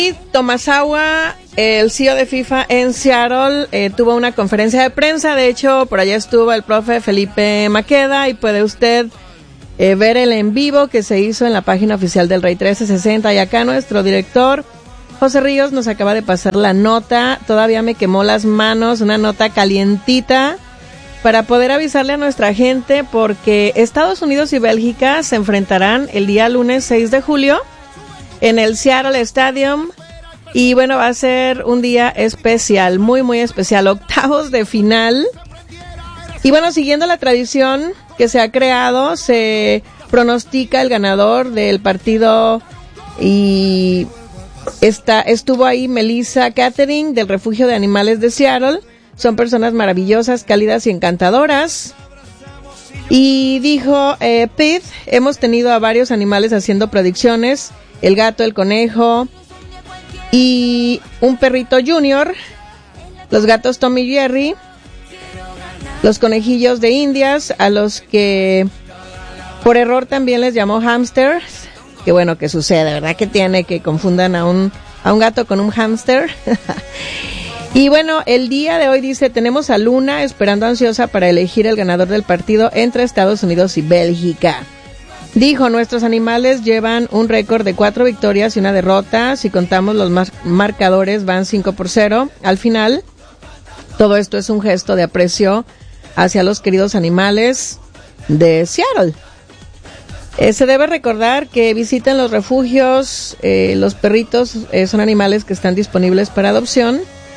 Y Tomasawa, el CEO de FIFA en Seattle, tuvo una conferencia de prensa. De hecho, por allá estuvo el profe Felipe Maqueda y puede usted ver el en vivo que se hizo en la página oficial del Rey 1360. Y acá nuestro director, José Ríos, nos acaba de pasar la nota. Todavía me quemó las manos, una nota calientita para poder avisarle a nuestra gente, porque Estados Unidos y Bélgica se enfrentarán el día lunes 6 de julio en el Seattle Stadium. Y bueno, va a ser un día especial, muy muy especial, octavos de final. Y bueno, siguiendo la tradición que se ha creado, se pronostica el ganador del partido. Y estuvo ahí Melissa Catherine del Refugio de Animales de Seattle. Son personas maravillosas, cálidas y encantadoras. Y dijo, Pete, hemos tenido a varios animales haciendo predicciones: el gato, el conejo y un perrito junior, los gatos Tom y Jerry, los conejillos de Indias, a los que por error también les llamó hamsters. Que bueno, que sucede, ¿verdad? Que tiene que confundan a un gato con un hámster. Y bueno, el día de hoy dice, tenemos a Luna esperando ansiosa para elegir el ganador del partido entre Estados Unidos y Bélgica. Dijo, nuestros animales llevan un récord de 4 victorias y 1 derrota. Si contamos los marcadores, van 5-0. Al final, todo esto es un gesto de aprecio hacia los queridos animales de Seattle. Se debe recordar que visiten los refugios. Los perritos son animales que están disponibles para adopción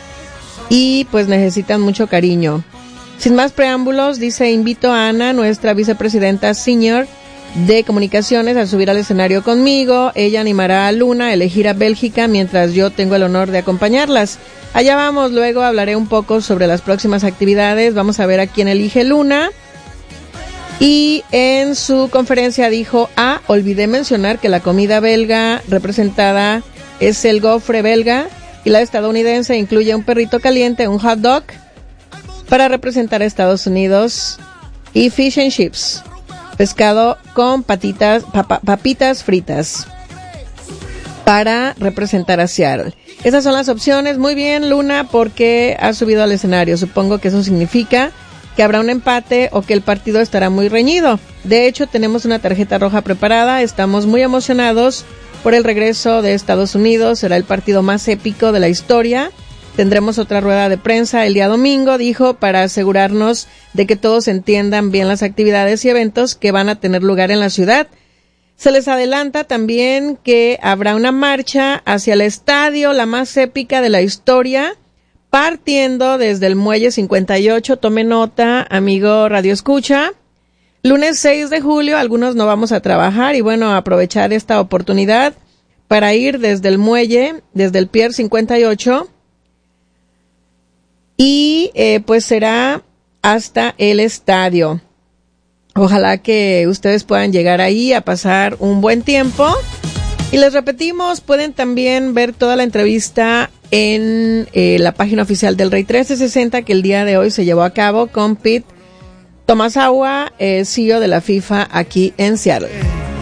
y pues necesitan mucho cariño. Sin más preámbulos, dice, invito a Ana, nuestra vicepresidenta senior de comunicaciones, a subir al escenario conmigo. Ella animará a Luna a elegir a Bélgica mientras yo tengo el honor de acompañarlas. Allá vamos, luego hablaré un poco sobre las próximas actividades. Vamos a ver a quién elige Luna. Y en su conferencia dijo, olvidé mencionar que la comida belga representada es el gofre belga y la estadounidense incluye un perrito caliente, un hot dog, para representar a Estados Unidos, y fish and chips, pescado con papitas fritas, para representar a Seattle. Esas son las opciones. Muy bien, Luna, porque has subido al escenario. Supongo que eso significa que habrá un empate o que el partido estará muy reñido. De hecho, tenemos una tarjeta roja preparada. Estamos muy emocionados por el regreso de Estados Unidos. Será el partido más épico de la historia. Tendremos otra rueda de prensa el día domingo, dijo, para asegurarnos de que todos entiendan bien las actividades y eventos que van a tener lugar en la ciudad. Se les adelanta también que habrá una marcha hacia el estadio, la más épica de la historia, partiendo desde el Muelle 58. Tome nota, amigo Radio Escucha. Lunes 6 de julio, algunos no vamos a trabajar y bueno, aprovechar esta oportunidad para ir desde el muelle, desde el Pier 58, y pues será hasta el estadio. Ojalá que ustedes puedan llegar ahí a pasar un buen tiempo. Y les repetimos, pueden también ver toda la entrevista en la página oficial del Rey 1360, que el día de hoy se llevó a cabo con Pete Tomasawa, CEO de la FIFA aquí en Seattle.